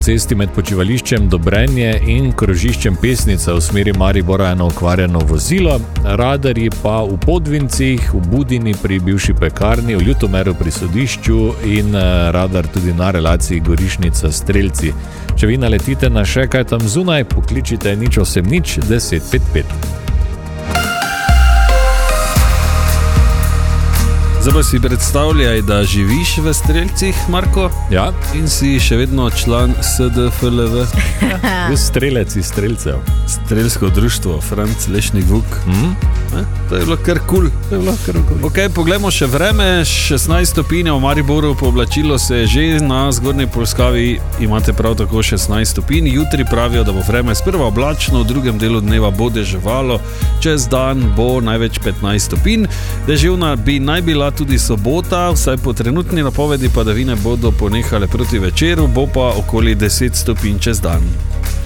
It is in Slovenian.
cesti med počivališčem Dobrenje in krožiščem Pesnica v smeri Maribora eno okvarjeno vozilo, radarji pa v Podvincih, v Budini pri bivši pekarni, v Ljutomeru pri sodišču in radar tudi na relaciji Gorišnica Strelci. Če vi naletite na še kaj tam zunaj, pokličite 080 1055. Zdaj pa si predstavljaj, da živiš v Strelcih, Marko, ja? In si še vedno član SDFLV. Strelec iz Strelcev. Strelsko društvo, Franc Lešnik Vuk. To je bilo kar kul. Ok, poglejmo še vreme, 16 stopinj v Mariboru, pooblačilo se je že na zgornji Polskavi, imate prav tako 16 stopinj. Jutri pravijo, da bo vreme sprva oblačno, v drugem delu dneva bo deževalo, čez dan bo največ 15 stopinj. Deževna bi naj bila tudi sobota, vsaj po trenutni napovedi padavine bodo ponehale proti večeru, bo pa okoli 10 stopinj čez dan.